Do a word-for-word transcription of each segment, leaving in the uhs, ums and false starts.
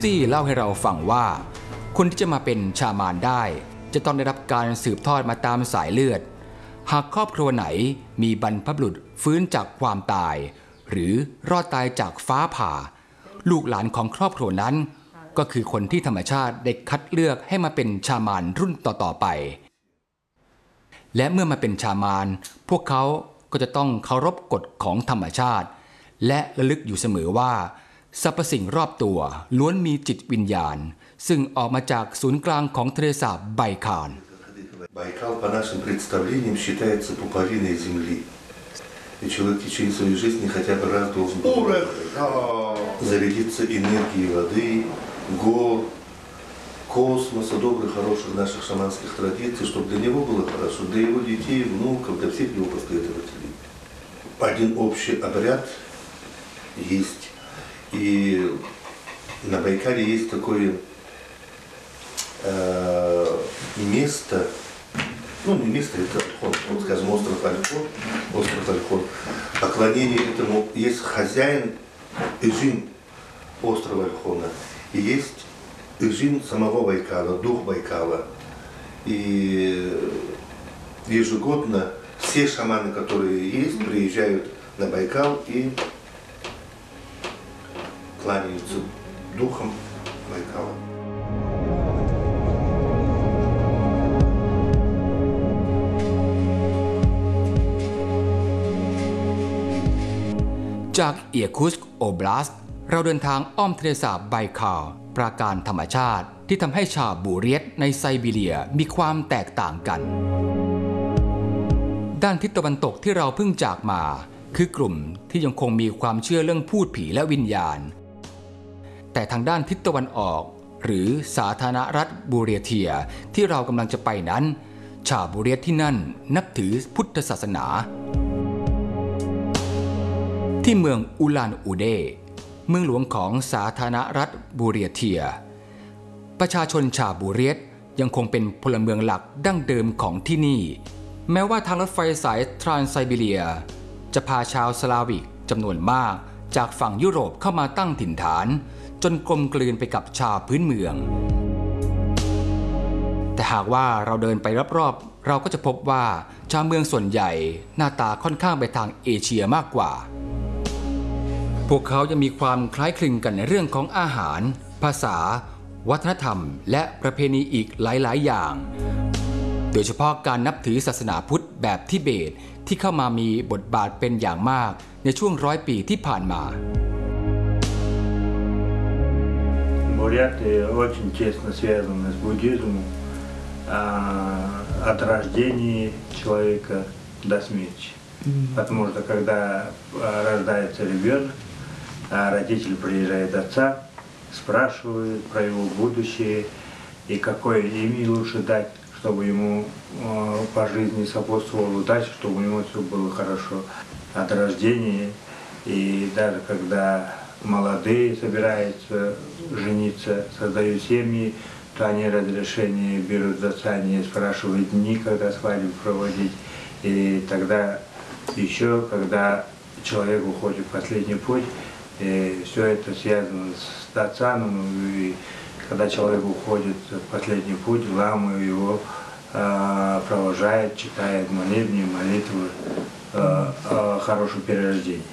ซี่เล่าให้เราฟังว่าคนที่จะมาเป็นชามานได้จะต้องได้รับการสืบทอดมาตามสายเลือดหากครอบครัวไหนมีบรรพบุรุษฟื้นจากความตายหรือรอดตายจากฟ้าผ่าลูกหลานของครอบครัวนั้นก็คือคนที่ธรรมชาติได้คัดเลือกให้มาเป็นชามานรุ่นต่อๆไปและเมื่อมาเป็นชามานพวกเขาก็จะต้องเคารพกฎของธรรมชาติและระลึกอยู่เสมอว่าสรรพสิ่งรอบตัวล้วนมีจิตวิญญาณซึ่งออกมาจากศูนย์กลางของทะเลสาบไบคาล Байкал, по нашим представлениям, считается пуповиной Земли. И человек в течение своей жизни хотя бы раз должен зарядиться энергией воды, гор, космоса, добрых, хороших наших шаманских традиций, чтобы для него было хорошо, для его детей, внуков, для всех его последователей. Один общий обряд есть. И на Байкале есть такое э, место, ну не место, это вот, вот скажем, остров Альхон, остров Альхон. Поклонение этому есть хозяин Эжин острова Альхона, и есть Эжин самого Байкала, дух Байкала. И ежегодно все шаманы, которые есть, приезжают на Байкал и кланяются духом Байкала. จากเอียคุสก์โอบลาสต์เราเดินทางอ้อมทะเลสาบไบคาลปราการธรรมชาติที่ทำให้ชาวบูเรียตในไซบีเรียมีความแตกต่างกันด้านทิศตะวันตกที่เราเพิ่งจากมาคือกลุ่มที่ยังคงมีความเชื่อเรื่องพูดผีและวิญญาณแต่ทางด้านทิศตะวันออกหรือสาธารณรัฐบูเรียเทียที่เรากำลังจะไปนั้นชาวบูเรียตที่นั่นนับถือพุทธศาสนาที่เมืองอูลานอูเดเมืองหลวงของสาธารณรัฐบูเรียเทียประชาชนชาวบูเรียตยังคงเป็นพลเมืองหลักดั้งเดิมของที่นี่แม้ว่าทางรถไฟสายทรานไซบีเรียจะพาชาวสลาวิกจำนวนมากจากฝั่งยุโรปเข้ามาตั้งถิ่นฐานจนกลมกลืนไปกับชาวพื้นเมืองแต่หากว่าเราเดินไปรอบๆเราก็จะพบว่าชาวเมืองส่วนใหญ่หน้าตาค่อนข้างไปทางเอเชียมากกว่าพวกเขายังมีความคล้ายคลึงกันในเรื่องของอาหารภาษาวัฒนธรรมและประเพณีอีกหลายๆอย่างโดยเฉพาะการนับถือศาสนาพุทธแบบทิเบตที่เข้ามามีบทบาทเป็นอย่างมากในช่วงร้อยปีที่ผ่านมา Буряты очень тесно связаны с буддизмом от рождения человека до смерти. Потому что когда рождается ребенок, родитель приезжает отца, спрашивает про его будущее и какое имя лучше дать, чтобы ему по жизни сопутствовала удача, чтобы у него все было хорошо от рождения. И даже когда молодые собираются жениться, создают семьи, то они разрешение берут за отца, они спрашивают дни, когда свадьбу проводить. И тогда еще, когда человек уходит в последний путь, и все это связано с Дацаном, и когда человек уходит в последний путь, лама его э, провожает, читает молебни, молитвы э, о хорошем перерождении.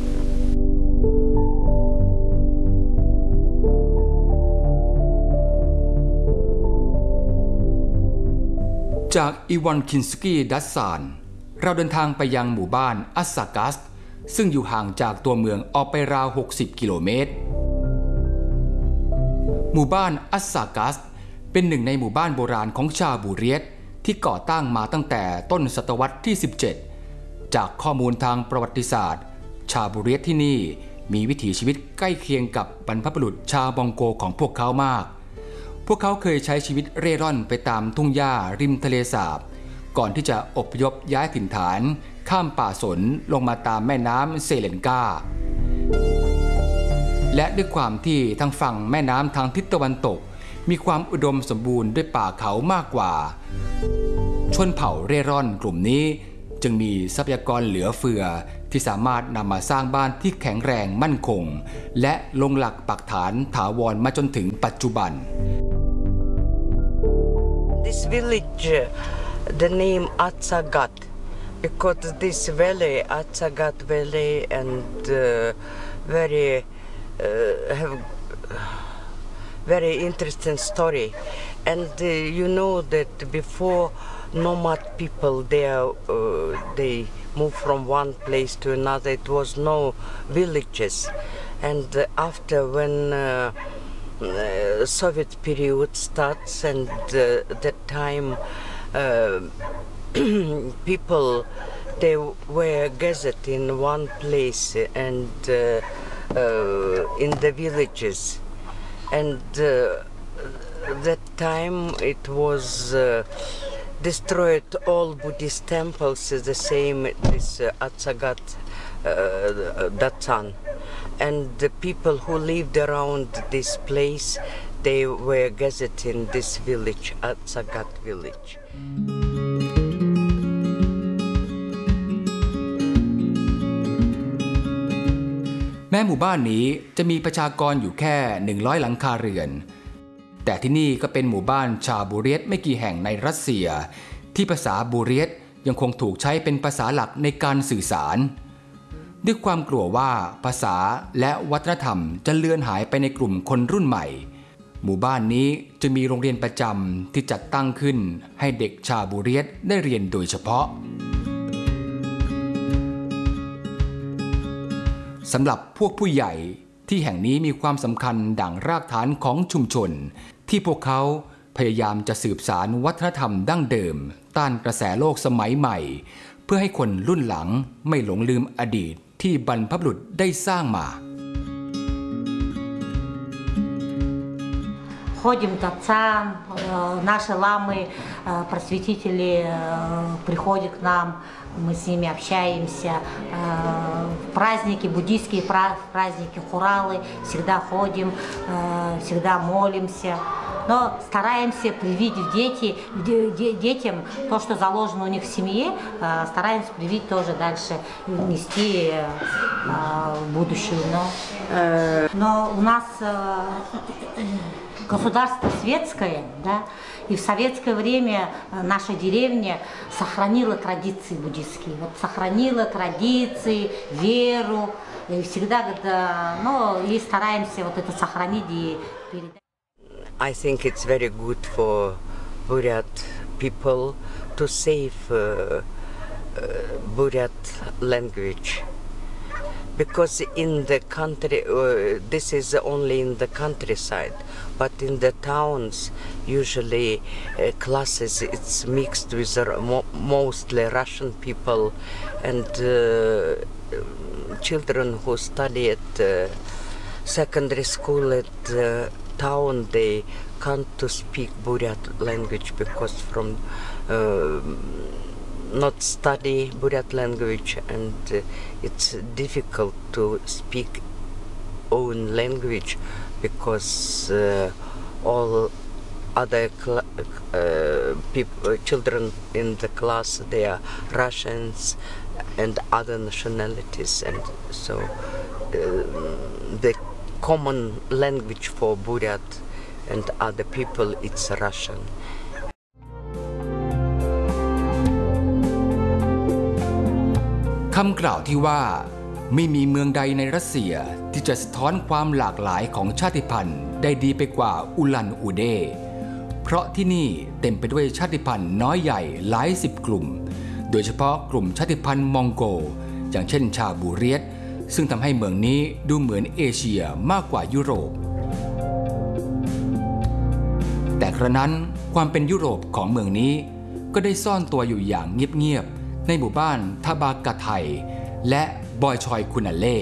จากอีวอนคินสกี้ดัสซานเราเดินทางไปยังหมู่บ้านอัสซากัสซึ่งอยู่ห่างจากตัวเมืองออกไปราวหกสิบกิโลเมตรหมู่บ้านอัสซากัสเป็นหนึ่งในหมู่บ้านโบราณของชาวบูเรียตที่ก่อตั้งมาตั้งแต่ต้นศตวรรษที่สิบเจ็ดจากข้อมูลทางประวัติศาสตร์ชาวบูเรียตที่นี่มีวิถีชีวิตใกล้เคียงกับบรรพบุรุษชาวบองโกของพวกเขามากพวกเขาเคยใช้ชีวิตเร่ร่อนไปตามทุ่งหญ้าริมทะเลสาบก่อนที่จะอพยพย้ายถิ่นฐานข้ามป่าสนลงมาตามแม่น้ำเซเลนกาและด้วยความที่ทางฝั่งแม่น้ำทางทิศตะวันตกมีความอุดมสมบูรณ์ด้วยป่าเขามากกว่าชนเผ่าเร่ร่อนกลุ่มนี้จึงมีทรัพยากรเหลือเฟือที่สามารถนำมาสร้างบ้านที่แข็งแรงมั่นคงและลงหลักปักฐานถาวรมาจนถึงปัจจุบัน This village, the name Atsagat, because this valley, Atsagat Valley, and uh, very uh, have very interesting story. And uh, you know that before nomad people there, uh, they move from one place to another. It was no villages, and uh, after when. Uh, Uh, Soviet period starts, and uh, that time uh, people they were gathered in one place and uh, uh, in the villages, and uh, that time it was uh, destroyed all Buddhist temples, the same this uh, Atsagat uh, Datsan. And the people who lived around this place, they were gathered in this village, Atsagat village. แม้หมู่บ้านนี้จะมีประชากรอยู่แค่หนึ่งร้อยหลังคาเรือนแต่ที่นี่ก็เป็นหมู่บ้านชาวบูเรียตไม่กี่แห่งในรัสเซียที่ภาษาบูเรียตยังคงถูกใช้เป็นภาษาหลักในการสื่อสารด้วยความกลัวว่าภาษาและวัฒนธรรมจะเลือนหายไปในกลุ่มคนรุ่นใหม่หมู่บ้านนี้จะมีโรงเรียนประจำที่จัดตั้งขึ้นให้เด็กชาวบูเรียตได้เรียนโดยเฉพาะสำหรับพวกผู้ใหญ่ที่แห่งนี้มีความสำคัญดั่งรากฐานของชุมชนที่พวกเขาพยายามจะสืบสานวัฒนธรรมดั้งเดิมต้านกระแสโลกสมัยใหม่เพื่อให้คนรุ่นหลังไม่หลงลืมอดีตที่บรรพบุรุษได้สร้างมา Ходим к отцам, наши ламы, просветители приходят к нам, мы с ними общаемся. В праздники, буддийские праздники, хуралы, всегда ходим, всегда молимся. Но стараемся привить в дети, детям то, что заложено у них в семье, стараемся привить тоже дальше, нести в будущее. Но, но у нас государство светское, да, и в советское время наша деревня сохранила традиции буддийские, вот сохранила традиции, веру, и всегда, ну, и стараемся вот это сохранить и передать. I think it's very good for Buryat people to save uh, uh, Buryat language. Because in the country, uh, this is only in the countryside, but in the towns, usually uh, classes, it's mixed with uh, mo mostly Russian people and uh, children who study at uh, secondary school at uh, town, they can't to speak Buryat language because from uh, not study Buryat language, and uh, it's difficult to speak own language because uh, all other uh, people, children in the class, they are Russians and other nationalities, and so uh, the common language for Buryat and other people, it's Russian. คำกล่าวที่ว่าไม่มีเมืองใดในรัสเซียที่จะสะท้อนความหลากหลายของชาติพันธุ์ได้ดีไปกว่าอุลันอูเดเพราะที่นี่เต็มไปด้วยชาติพันธุ์น้อยใหญ่หลายสิบกลุ่มโดยเฉพาะกลุ่มชาติพันธุ์มองโกอย่างเช่นชาวบูเรียตซึ่งทำให้เมืองนี้ดูเหมือนเอเชียมากกว่ายุโรปแต่กระนั้นความเป็นยุโรปของเมืองนี้ก็ได้ซ่อนตัวอยู่อย่างเงียบๆในหมู่บ้านทาบากะไทและบอยชอยคุนาเล่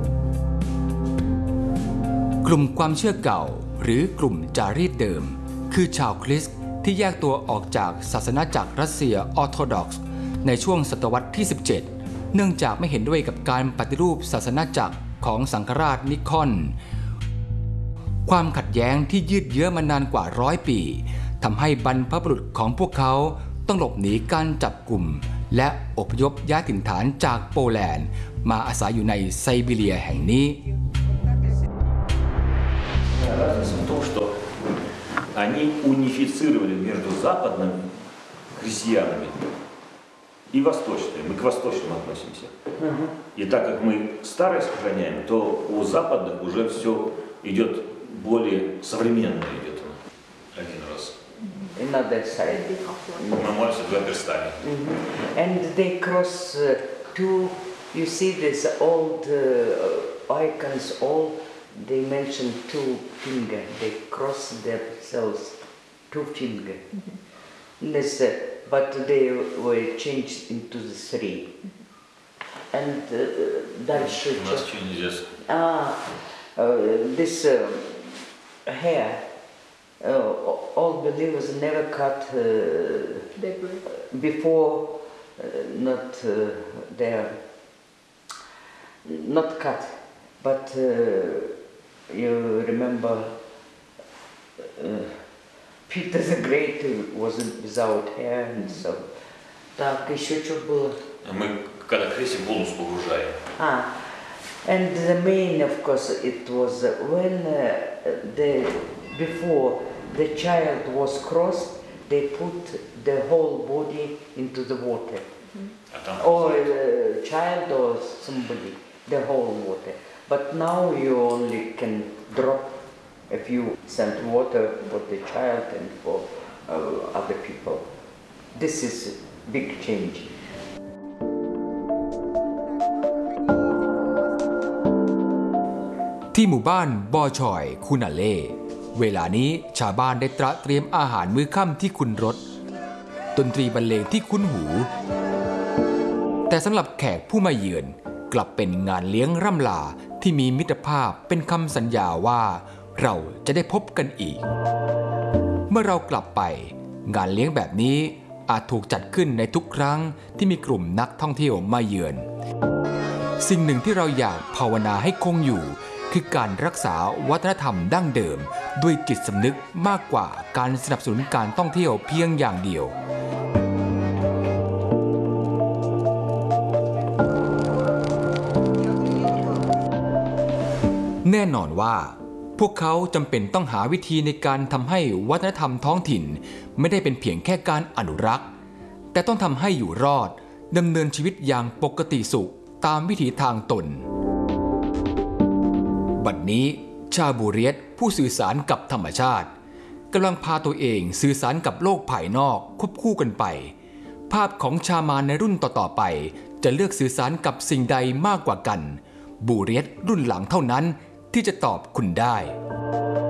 กลุ่มความเชื่อเก่าหรือกลุ่มจารีตเดิมคือชาวคริสต์ที่แยกตัวออกจากศาสนาจักรรัสเซียออร์โธดอกซ์ในช่วงศตวรรษที่สิบเจ็ดเนื่องจากไม่เห็นด้วยกับการปฏิรูปศาสนาจักรของสังฆราชนิคอนความขัดแย้งที่ยืดเยื้อมานานกว่าร้อยปีทำให้บรรพบุรุษของพวกเขาต้องหลบหนีการจับกลุ่มและอพยพย้ายถิ่นฐานจากโปแลนด์มาอาศัยอยู่ในไซบีเรียแห่งนี้ Разница в том, что они унифицировали между западными христианами и восточными. Мы к восточным относимся. И так как мы старое сохраняем, то у западных уже все идет более современно идет. Один раз. Another side. Мы молимся двумя перстами. Mm-hmm. And they cross uh, two, you see this old uh, icons, all they mention two finger, they cross themselves, two finger. Mm-hmm. This, uh, but they were changed into the three. Mm-hmm. And uh, дальше... У нас что нельзя... Ah, uh, this uh, hair, uh, all believers never cut uh, before, uh, not uh, their, not cut, but uh, you remember uh, Peter the Great was without hair and so. Так, еще что было? Мы, когда крестим, волос погружаем. Ah, and the main, of course, it was when uh, the before the child was crossed, they put the whole body into the water, mm-hmm. or a child or somebody, the whole water. But now you only can drop a few cent water for the child and for uh, other people. This is a big change. ที่หมู่บ้านบอชอยคูนาเล่เวลานี้ชาวบ้านได้ตระเตรียมอาหารมื้อค่ำที่คุ้นรสดนตรีบรรเลงที่คุ้นหูแต่สำหรับแขกผู้มาเยือนกลับเป็นงานเลี้ยงร่ำลาที่มีมิตรภาพเป็นคำสัญญาว่าเราจะได้พบกันอีกเมื่อเรากลับไปงานเลี้ยงแบบนี้อาจถูกจัดขึ้นในทุกครั้งที่มีกลุ่มนักท่องเที่ยวมาเยือนสิ่งหนึ่งที่เราอยากภาวนาให้คงอยู่คือการรักษาวัฒนธรรมดั้งเดิมด้วยจิตสำนึกมากกว่าการสนับสนุนการท่องเที่ยวเพียงอย่างเดียวแน่นอนว่าพวกเขาจำเป็นต้องหาวิธีในการทำให้วัฒนธรรมท้องถิ่นไม่ได้เป็นเพียงแค่การอนุรักษ์แต่ต้องทำให้อยู่รอดดำเนินชีวิตอย่างปกติสุขตามวิถีทางตนบัดนี้ชาบูเรียตผู้สื่อสารกับธรรมชาติกำลังพาตัวเองสื่อสารกับโลกภายนอกควบคู่กันไปภาพของชามานในรุ่นต่อๆไปจะเลือกสื่อสารกับสิ่งใดมากกว่ากันบูเรียตรุ่นหลังเท่านั้นที่จะตอบคุณได้